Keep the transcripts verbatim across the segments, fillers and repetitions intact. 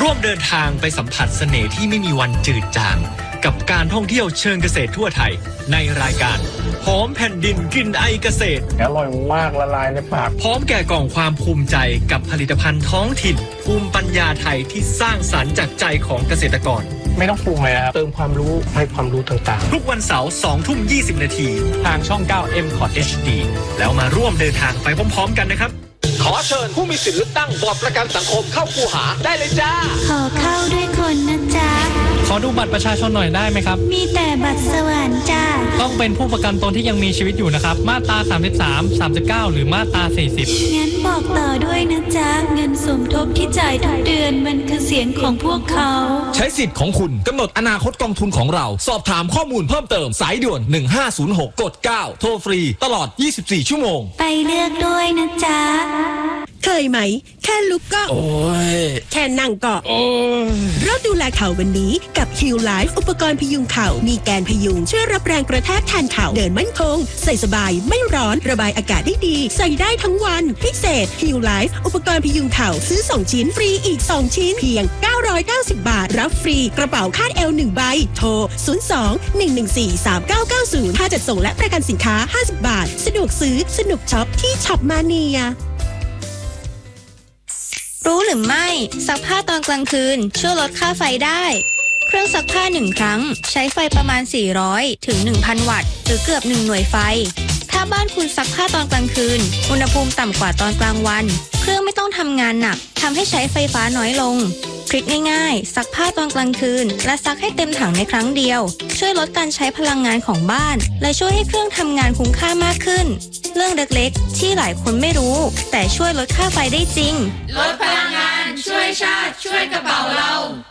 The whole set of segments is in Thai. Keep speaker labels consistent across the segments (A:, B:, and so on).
A: ร่วมเดินทางไปสัมผัสเสน่ห์ที่ไม่มีวันจืดจางกับการท่องเที่ยวเชิงเกษตรทั่วไทยในรายการหอมแผ่นดินกลิ่นไอเกษตร
B: อร่อยมากละลายในปาก
A: พร้อมแก่กล่องความภูมิใจกับผลิตภัณฑ์ท้องถิ่นภูมิปัญญาไทยที่สร้างสรรค์จากใจของเกษตรกร
B: ไม่ต้องปรุงเลยครับเติมความรู้ให้ความรู้ต่าง
A: ๆทุกวันเสาร์สองทุ่มยี่สิบนาทีทางช่องเก้า เอ็ม คอท เอช ดี แล้วมาร่วมเดินทางไปพร้อมๆกันนะครับ
C: ขอเชิญผู้มีสิทธิ์เลือกตั้งบอร์ดประกันสังคมเข้าคูหาได้เลยจ้า
D: ขอเข้าด้วยคนนะจ๊ะ
E: ขอดูบัตรประชาชนหน่อยได้ไหมครับ
D: มีแต่บัตรสวรรค์จ้า
E: ต้องเป็นผู้ประกันตนที่ยังมีชีวิตอยู่นะครับมาตราสามสิบสาม สามสิบเก้าหรือมาตราสี่สิบ
D: งั้นบอกต่อด้วยนะจ๊ะเงินสมทบที่จ่ายทุกเดือนมันคือเสียงของพวกเขา
F: ใช้สิทธิ์ของคุณกำหนดอนาคตกองทุนของเราสอบถามข้อมูลเพิ่มเติมสายด่วนหนึ่งห้าศูนย์หกกดเก้าโทรฟรีตลอดยี่สิบสี่ชั่วโมง
D: ไปเลือกด้วยนะจ๊ะ
G: เคยไหมแค่ลุกก็
B: โอ้ย
G: แค่นั่งก็
B: โอ้ย
G: เริ่มดูแลเข่าวันนี้กับ Heal Life อุปกรณ์พยุงเข่ามีแกนพยุงช่วยรับแรงกระแทกแทนเข่าเดินมั่นคงใส่สบายไม่ร้อนระบายอากาศได้ดีใส่ได้ทั้งวันพิเศษ Heal Life อุปกรณ์พยุงเข่าซื้อสองชิ้นฟรีอีกสองชิ้นเพียงเก้าร้อยเก้าสิบบาทรับฟรีกระเป๋าคาดเอวหนึ่งใบโทรศูนย์ สอง หนึ่ง หนึ่ง สี่ สาม เก้า เก้า ศูนย์ค่าจัดส่งและประกันสินค้าห้าสิบบาทสะดวกซื้อสนุกช็อปที่ช็อปมาเนีย
H: รู้หรือไม่ซักผ้าตอนกลางคืนช่วยลดค่าไฟได้เครื่องซักผ้าหนึ่งครั้งใช้ไฟประมาณสี่ร้อยถึง หนึ่งพัน วัตต์หรือเกือบหนึ่งหน่วยไฟถ้าบ้านคุณซักผ้าตอนกลางคืนอุณหภูมิต่ำกว่าตอนกลางวันเครื่องไม่ต้องทำงานหนักทำให้ใช้ไฟฟ้าน้อยลงทริคง่ายๆซักผ้าตอนกลางคืนและซักให้เต็มถังในครั้งเดียวช่วยลดการใช้พลังงานของบ้านและช่วยให้เครื่องทำงานคุ้มค่ามากขึ้นเรื่องเล็กๆที่หลายคนไม่รู้แต่ช่วยลดค่าไฟได้จริง
I: ลดพลังงานช่วยชาติช่วยกระเป๋าเรา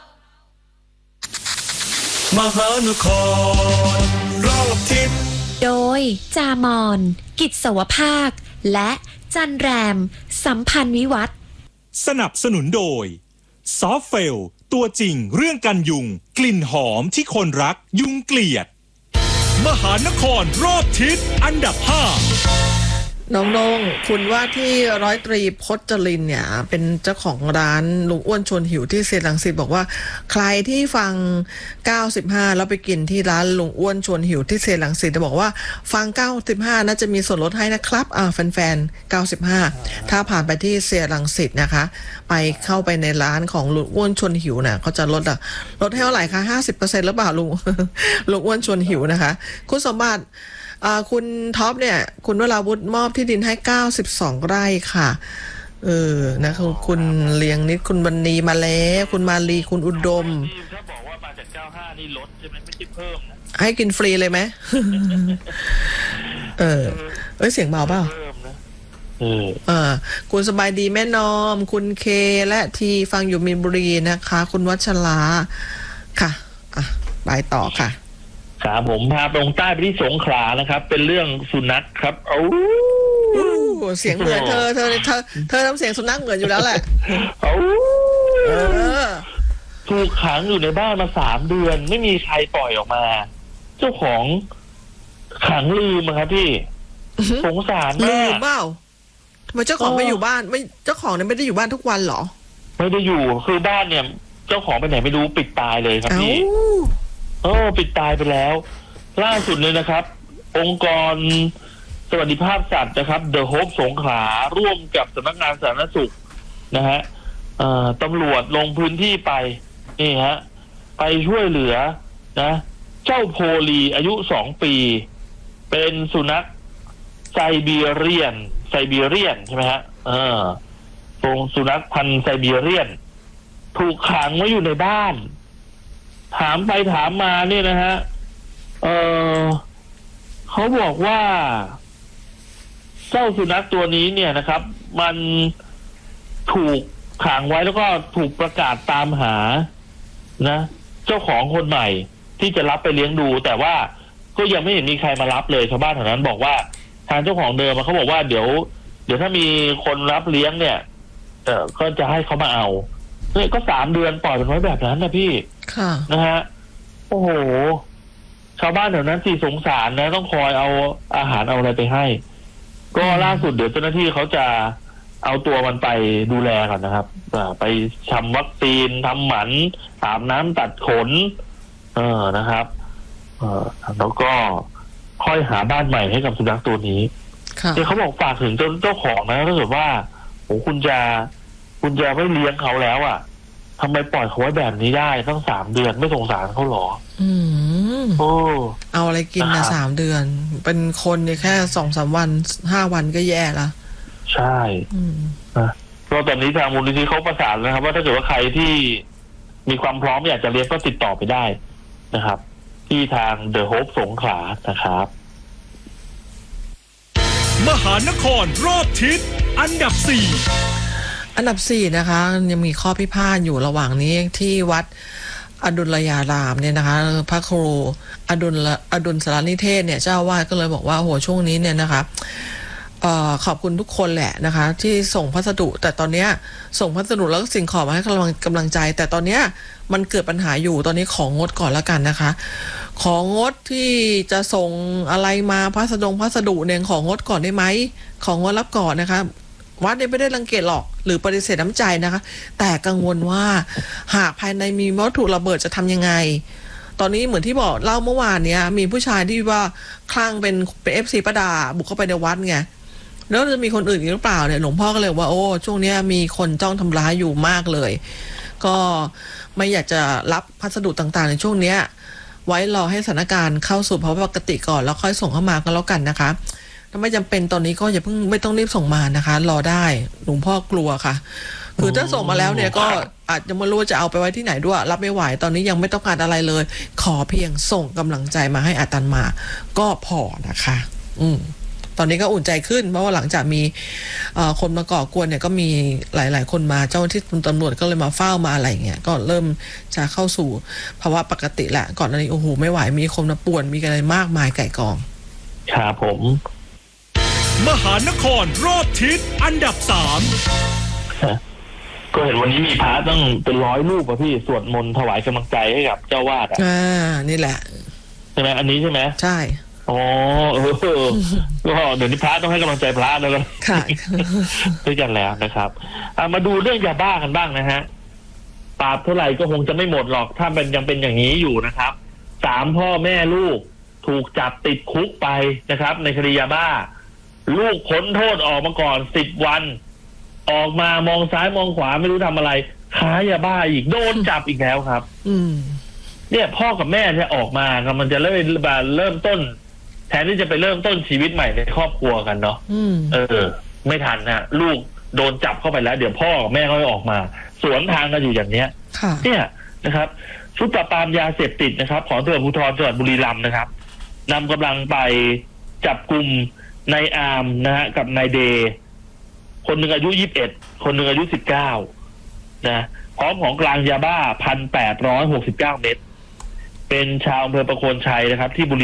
A: มหานครรอบทิศ
J: โดยจามอนกิจสวภาคและจันแรมสัมพันธ์วิวัฒน์
K: สนับสนุนโดยซอฟเฟลตัวจริงเรื่องกันยุงกลิ่นหอมที่คนรักยุงเกลียดมหานครรอบทิศอันดับห้า
L: น้องๆคุณว่าที่ร้อยตรีพจรินเนี่ยเป็นเจ้าของร้านลุงอ้วนชวนหิวที่เซรังสิตบอกว่าใครที่ฟังเก้าสิบห้าแล้วไปกินที่ร้านลุงอ้วนชวนหิวที่เซรังสิตจะบอกว่าฟังเก้าสิบห้าน่าจะมีส่วนลดให้นะครับอ่าแฟนๆเก้าสิบห้าถ้าผ่านไปที่เซรังสิตนะคะไปเข้าไปในร้านของลุงอ้วนชวนหิวน่ะเขาจะลดอ่ะลดให้เท่าไหร่คะ ห้าสิบเปอร์เซ็นต์ หรือเปล่าลุงลุงอ้วนชวนหิวนะคะคุณสมบัติคุณท็อปเนี่ยคุณวราวุฒิมอบที่ดินให้เก้าสิบสองไร่ค่ะเออนะคุณคุณเลียงนิดคุณบรรณีมาแล้วคุณมาลีคุณอุดม
B: ถ้าบอกว่ามาจากเก้าสิบห้านี่ลดใช่ไหมไม่ใช่เพิ่มนะ
L: ให้กินฟรีเลยไหม เออเอ้ยเสียงเบาเปล่าเออคุณสบายดีแม่นอมคุณเคและทีฟังอยู่มีนบุรีนะคะคุณวัชราค่ะอ่ะไปต่อค่ะ
B: ครับผมพาไปลงใต้ไปที่สงขลานะครับเป็นเรื่องสุนัขครับโอ้
L: เสียงเหมือนเธอเธอเธอเธอทำเสียงสุนัขเหมือนอยู่แล้วแหละ
B: โอ้ถูกขังอยู่ในบ้านมาสามเดือนไม่มีใครปล่อยออกมาเจ้าของขังลืมครับพี่สงสารมาก
L: ลืมเปล่าทำไมเจ้าของไม่อยู่บ้านไม่เจ้าของเนี่ยไม่ได้อยู่บ้านทุกวันหรอ
B: ไม่ได้อยู่คือบ้านเนี่ยเจ้าของไปไหนไม่รู้ปิดตายเลยครับพี่โอ้ปิดตายไปแล้วล่าสุดเลยนะครับองค์กรสวัสดิภาพสัตว์นะครับ The Hope สงขลาร่วมกับสำนักงานสาธารณสุขนะฮะตำรวจลงพื้นที่ไปนี่ฮะไปช่วยเหลือนะเจ้าโพลีอายุสองปีเป็นสุนัขไซบีเรียนไซบีเรียนใช่ไหมฮะเออเป็นสุนัขพันธุ์ไซบีเรียนถูกขังไว้อยู่ในบ้านถามไปถามมาเนี่ยนะฮะเออเขาบอกว่าเจ้าสุนัขตัวนี้เนี่ยนะครับมันถูกขังไว้แล้วก็ถูกประกาศตามหานะเจ้าของคนใหม่ที่จะรับไปเลี้ยงดูแต่ว่าก็ยังไม่เห็นมีใครมารับเลยชาวบ้านแถวนั้นบอกว่าทางเจ้าของเดิมเขาบอกว่าเดี๋ยวเดี๋ยวถ้ามีคนรับเลี้ยงเนี่ยเออก็จะให้เขามาเอาเนี่ยก็สามเดือนปล่อยเป็นไว้แบบนั้นนะพี่
L: ค่ะ
B: นะฮะโอ้โหชาวบ้านแถวนั้นสิสงสารนะต้องคอยเอาอาหารเอาอะไรไปให้ก็ล่าสุดเดี๋ยวเจ้าหน้าที่เขาจะเอาตัวมันไปดูแลก่อนนะครับไปทำวัคซีนทำหมันอาบน้ำตัดขนเออนะครับเออแล้วก็ค่อยหาบ้านใหม่ให้กับสุนัขตัวนี้เดี๋ยวเขาบอกฝากถึงเจ้าของนะถ้าเกิดว่าโอ้คุณจะคุณจะไม่เลี้ยงเขาแล้วอ่ะทำไมปล่อยเขาไว้แบบนี้ได้ตั้งสามเดือนไม่สงสารเขาหรอ
L: อืม
B: โอ้
L: เอาอะไรกินนะสามเดือนเป็นคนเนี่ยแค่สองสามวันห้าวันก็แย่ละ
B: ใช่นะก็ตอนนี้ทางมูลนิธิเขาประสานนะครับว่าถ้าเกิดว่าใครที่มีความพร้อมอยากจะเลี้ยงก็ติดต่อไปได้นะครับที่ทางเดอะโฮปสงขลานะครับ
K: มหานครรอบทิศอันดับสี่
L: อันดับสี่นะคะยังมีข้อพิพาทอยู่ระหว่างนี้ที่วัดอดุลยารามเนี่ยนะคะพระครูอดุลอดุลสารนิเทศเนี่ยเจ้าวาดก็เลยบอกว่าโหช่วงนี้เนี่ยนะคะเอ่อขอบคุณทุกคนแหละนะคะที่ส่งพัสดุแต่ตอนนี้ส่งพัสดุแล้วก็สิ่งของมาให้กำลังกำลังใจแต่ตอนนี้มันเกิดปัญหาอยู่ตอนนี้ของงดก่อนแล้วกันนะคะของงดที่จะส่งอะไรมาพัสดุพัสดุเนี่ยของงดก่อนได้ไหมของงดรับก่อนนะคะวัดเนี่ยไม่ได้รังเกียจหรอกหรือปฏิเสธน้ำใจนะคะแต่กังวลว่าหากภายในมีวัตถุระเบิดจะทำยังไงตอนนี้เหมือนที่บอกเล่าเมื่อวานเนี้ยมีผู้ชายที่ว่าคลั่งเป็นเป็นเอฟซีป้าดาบุกเข้าไปในวัดไงแล้วจะมีคนอื่นอีกหรือเปล่าเนี่ยหลวงพ่อก็เลยว่าโอ้ช่วงนี้มีคนจ้องทำร้ายอยู่มากเลยก็ไม่อยากจะรับพัสดุต่างๆในช่วงเนี้ยไว้รอให้สถานการณ์เข้าสู่ภาวะปกติก่อนแล้วค่อยส่งเข้ามาก็แล้วกันนะคะถ้าไม่จำเป็นตอนนี้ก็อย่าเพิ่งไม่ต้องรีบส่งมานะคะรอได้หลวงพ่อกลัวค่ะคือถ้าส่งมาแล้วเนี่ยก็อาจจะไม่รู้จะเอาไปไว้ที่ไหนด้วยรับไม่ไหวตอนนี้ยังไม่ต้องการอะไรเลยขอเพียงส่งกำลังใจมาให้อาตมาก็พอนะคะอืมตอนนี้ก็อุ่นใจขึ้นเพราะว่าหลังจากมีคนมาก่อกวนเนี่ยก็มีหลายๆคนมาเจ้าหน้าที่ตำรวจก็เลยมาเฝ้ามาอะไรเงี้ยก็เริ่มจะเข้าสู่ภาวะปกติแหละก่อนหน้านี้โอ้โหไม่ไหวมีคนมาป่วนมีอะไรมากมายไก่กอง
B: ครับผม
K: มหานครรอบทิศอันดับสาม
B: ก็เห็นวันนี้มีพระตั้งเป็นร้อยรูปอะพี่สวดมนต์ถวายกำลังใจให้กับเจ้าวาดอ่ะ
L: อ่านี่แหละ
B: ใช่ไหมอันนี้ใช่ไหม
L: ใช่
B: อ๋อเออก็เดี๋ยวนี้พระต้องให้กำลังใจพระแล้วกัน
L: ค่ะ
B: ด้วยกันแล้วนะครับมาดูเรื่องยาบ้ากันบ้างนะฮะปราบเท่าไหร่ก็คงจะไม่หมดหรอกถ้าเป็นยังเป็นอย่างนี้อยู่นะครับสามพ่อแม่ลูกถูกจับติดคุกไปนะครับในคดียาบ้าลูกพ้นโทษออกมาก่อนสิบวันออกมามองซ้ายมองขวาไม่รู้ทำอะไรค้ายาบ้าอีกโดนจับอีกแล้วครับ
L: อืม
B: เนี่ยพ่อกับแม่จะออกมาครับมันจะเริ่มเริ่มต้นแทนที่จะไปเริ่มต้นชีวิตใหม่ในครอบครัวกันเนาะเออไม่ทันนะลูกโดนจับเข้าไปแล้วเดี๋ยวพ่อกับแม่เขาออกมาสวนทางกันอยู่อย่างเนี้ยเนี่ยนะครับชุดปราบปรามยาเสพติดนะครับของตำรวจภูธรจังหวัดบุรีรัมย์นะครับนำกำลังไปจับกลุ่มนายอาร์มนะฮะกับนายเดย์คนหนึ่งอายุยี่สิบเอ็ดคนหนึ่งอายุสิบเก้านะพร้อมของกลางยาบ้าพันแปดร้อยหกสิบเก้าเม็ดเป็นชาวอำเภอประโคนชัยนะครับที่บุรี